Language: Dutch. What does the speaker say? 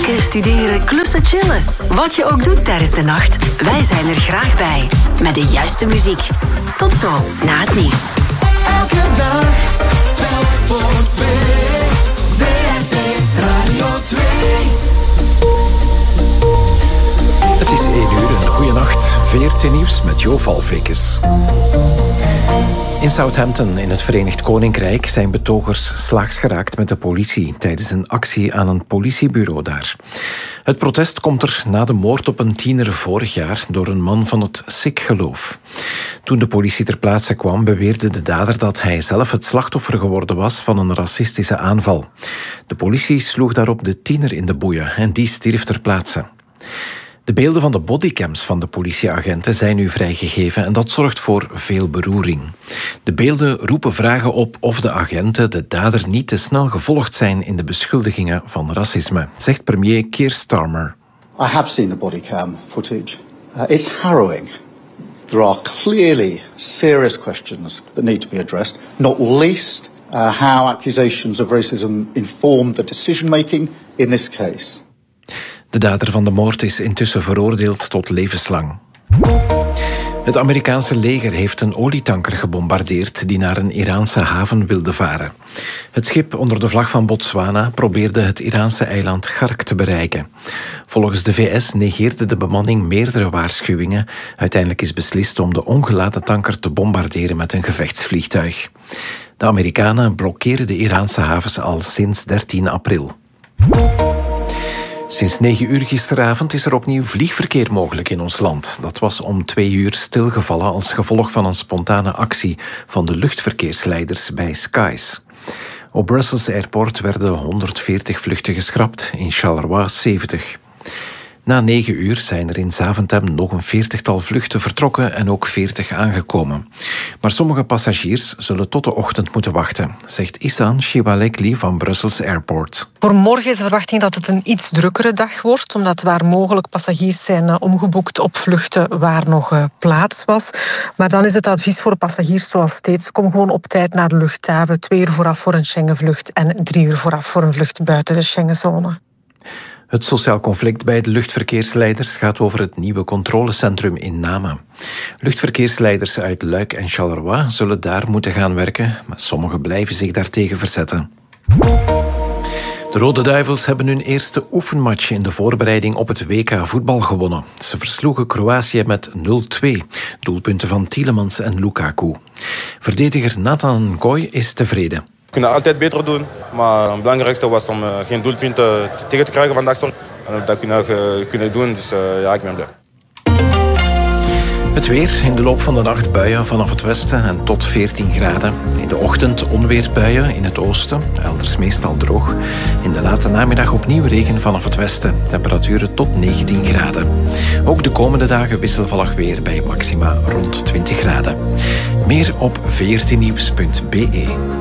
Werken, studeren, klussen, chillen. Wat je ook doet tijdens de nacht, wij zijn er graag bij. Met de juiste muziek. Tot zo, na het nieuws. Elke dag, telk voor twee. WRT Radio 2. Het is 1 uur, een goeie nacht. VRT Nieuws met Jo Valvekes. In Southampton in het Verenigd Koninkrijk zijn betogers slaags geraakt met de politie tijdens een actie aan een politiebureau daar. Het protest komt er na de moord op een tiener vorig jaar door een man van het Sikh-geloof. Toen de politie ter plaatse kwam, beweerde de dader dat hij zelf het slachtoffer geworden was van een racistische aanval. De politie sloeg daarop de tiener in de boeien en die stierf ter plaatse. De beelden van de bodycams van de politieagenten zijn nu vrijgegeven en dat zorgt voor veel beroering. De beelden roepen vragen op of de agenten de dader niet te snel gevolgd zijn in de beschuldigingen van racisme, zegt premier Keir Starmer. I have seen the bodycam footage. It's harrowing. There are clearly serious questions that need to be addressed, not least how accusations of racism informed the decision-making in this case. De dader van de moord is intussen veroordeeld tot levenslang. Het Amerikaanse leger heeft een olietanker gebombardeerd die naar een Iraanse haven wilde varen. Het schip onder de vlag van Botswana probeerde het Iraanse eiland Gark te bereiken. Volgens de VS negeerde de bemanning meerdere waarschuwingen. Uiteindelijk is beslist om de ongeladen tanker te bombarderen met een gevechtsvliegtuig. De Amerikanen blokkeren de Iraanse havens al sinds 13 april. Sinds 9 uur gisteravond is er opnieuw vliegverkeer mogelijk in ons land. Dat was om 2 uur stilgevallen als gevolg van een spontane actie van de luchtverkeersleiders bij Skies. Op Brussels Airport werden 140 vluchten geschrapt, in Charleroi 70. Na 9 uur zijn er in Zaventem nog een 40-tal vluchten vertrokken en ook 40 aangekomen. Maar sommige passagiers zullen tot de ochtend moeten wachten, zegt Isan Shivalekli van Brussels Airport. Voor morgen is de verwachting dat het een iets drukkere dag wordt, omdat waar mogelijk passagiers zijn omgeboekt op vluchten waar nog plaats was. Maar dan is het advies voor passagiers zoals steeds: kom gewoon op tijd naar de luchthaven, 2 uur vooraf voor een Schengenvlucht en 3 uur vooraf voor een vlucht buiten de Schengenzone. Het sociaal conflict bij de luchtverkeersleiders gaat over het nieuwe controlecentrum in Namen. Luchtverkeersleiders uit Luik en Charleroi zullen daar moeten gaan werken, maar sommigen blijven zich daartegen verzetten. De Rode Duivels hebben hun eerste oefenmatch in de voorbereiding op het WK voetbal gewonnen. Ze versloegen Kroatië met 0-2, doelpunten van Tielemans en Lukaku. Verdediger Nathan Koy is tevreden. We kunnen altijd beter doen, maar het belangrijkste was om geen doelpunten tegen te krijgen vandaag. En dat kunnen doen, dus ja, ik ben blij. Het weer, in de loop van de nacht buien vanaf het westen en tot 14 graden. In de ochtend onweerbuien in het oosten, elders meestal droog. In de late namiddag opnieuw regen vanaf het westen. Temperaturen tot 19 graden. Ook de komende dagen wisselvallig weer bij maxima rond 20 graden. Meer op vrtnieuws.be.